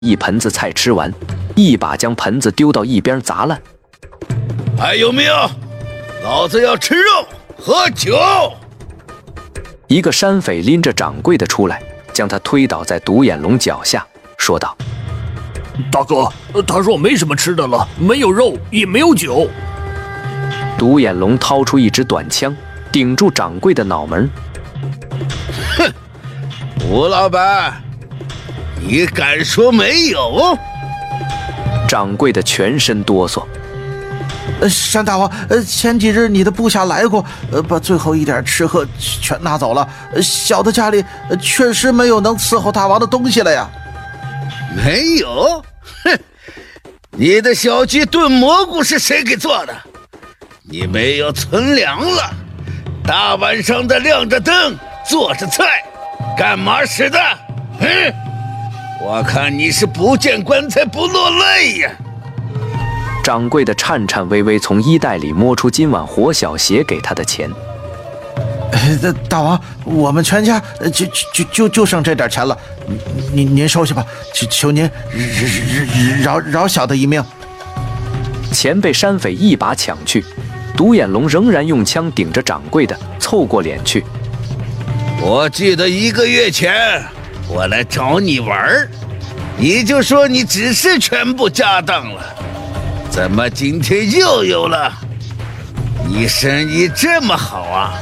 一盆子菜吃完，一把将盆子丢到一边砸烂。 还有没有？老子要吃肉喝酒！ 一个山匪拎着掌柜的出来，将他推倒在独眼龙脚下，说道：“ 大哥，他说没什么吃的了，没有肉，也没有酒。” 独眼龙掏出一支短枪，顶住掌柜的脑门。 哼，吴老板，你敢说没有？ 掌柜的全身哆嗦。 山大王，前几日你的部下来过，把最后一点吃喝全拿走了。小的家里确实没有能伺候大王的东西了呀。 没有？哼，你的小鸡炖蘑菇是谁给做的？你没有存粮了，大晚上的亮着灯做着菜，干嘛使的？我看你是不见棺材不落泪呀！ 掌柜的颤颤巍巍从衣袋里摸出今晚活小鞋给他的钱。 大王，我们全家就剩这点钱了，您收下吧，求您饶小的一命。 钱被山匪一把抢去，独眼龙仍然用枪顶着掌柜的，凑过脸去。 我记得1个月前我来找你玩，你就说你只是全部家当了，怎么今天又有了？你生意这么好啊？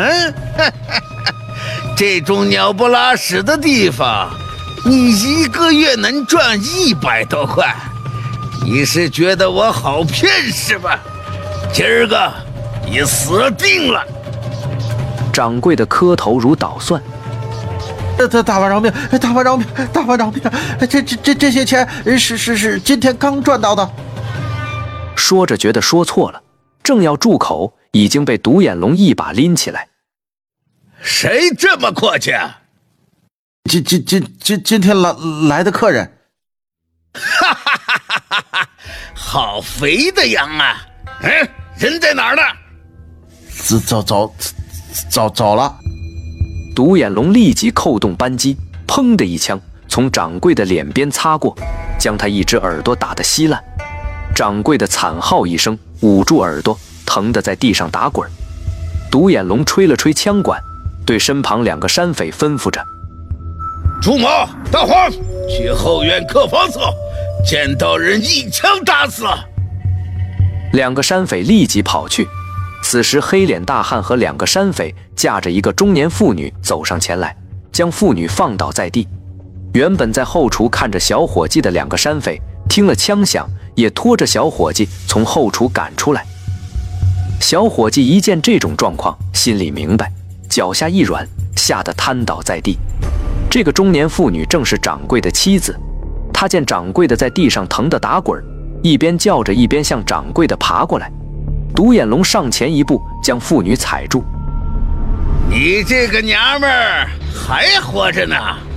这种鸟不拉屎的地方，你1个月能赚100多块，你是觉得我好骗是吧？今儿个你死定了！ 掌柜的磕头如捣蒜。 大王饶命！大王饶命！大王饶命！这些钱是今天刚赚到的。 说着觉得说错了，正要住口，已经被独眼龙一把拎起来。 谁这么阔气？ 今天来的客人。 哈哈哈哈哈！好肥的羊啊！人在哪儿呢？ 走了。 独眼龙立即扣动扳机，砰的一枪从掌柜的脸边擦过，将他一只耳朵打得稀烂。掌柜的惨号一声，捂住耳朵，疼得在地上打滚。独眼龙吹了吹枪管，对身旁2个山匪吩咐着：“ 朱某、大黄，去后院客房搜，见到人一枪打死。 ”2个山匪立即跑去。此时黑脸大汉和2个山匪架着一个中年妇女走上前来，将妇女放倒在地。原本在后厨看着小伙计的2个山匪听了枪响，也拖着小伙计从后厨赶出来。小伙计一见这种状况，心里明白，脚下一软，吓得瘫倒在地。这个中年妇女正是掌柜的妻子，她见掌柜的在地上疼得打滚，一边叫着一边向掌柜的爬过来。独眼龙上前一步，将妇女踩住。 你这个娘们儿还活着呢？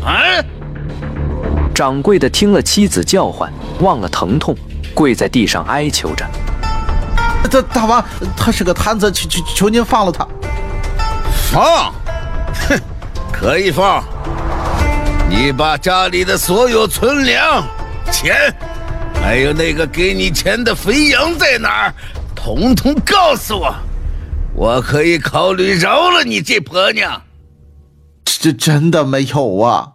掌柜的听了妻子叫唤，忘了疼痛，跪在地上哀求着：“ 大王，他是个摊子，求您放了他。” 放？哼，可以放。你把家里的所有存粮、钱，还有那个给你钱的肥羊在哪儿？统统告诉我，我可以考虑饶了你这婆娘。 这真的没有啊！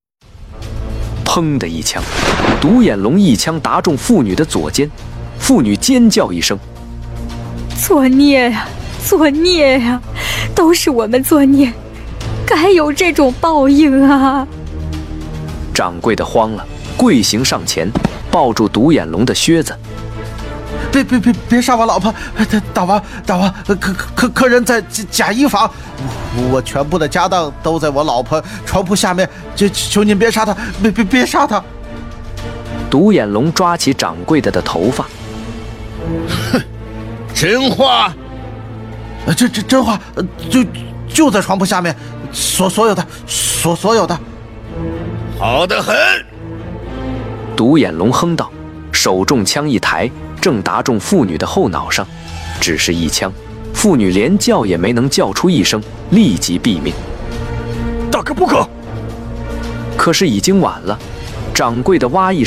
砰的一枪，独眼龙一枪打中妇女的左肩，妇女尖叫一声：“ 作孽呀，作孽呀！都是我们作孽，该有这种报应啊！” 掌柜的慌了，跪行上前，抱住独眼龙的靴子。 别杀我老婆！大王，客人在假衣房，我全部的家当都在我老婆床铺下面，求您别杀她，别杀她！ 独眼龙抓起掌柜的头发， 哼，真话？ 这真话，就在床铺下面，所有的。 好得很！ 独眼龙哼道，手中枪一抬，正打中妇女的后脑上，只是一枪，妇女连叫也没能叫出一声，立即毙命。 大哥不可！ 可是已经晚了， 掌柜的哇一